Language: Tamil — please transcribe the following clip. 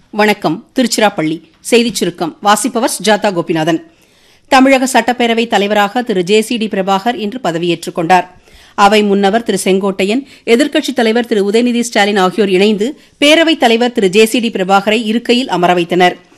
வணக்கம். திருச்சிராப்பள்ளி செய்திச் சுருக்கம் வாசிப்பவர் சுஜாதா கோபிநாதன். தமிழக சட்டப்பேரவைத் தலைவராக திரு JCD பிரபாகர் இன்று பதவியேற்றுக் கொண்டார். அவை முன்னவர் திரு செங்கோட்டையன், எதிர்க்கட்சித் தலைவர் திரு உதயநிதி ஸ்டாலின் ஆகியோர் இணைந்து பேரவைத் தலைவர் திரு JCD பிரபாகரை இருக்கையில் அமர வைத்தனர்.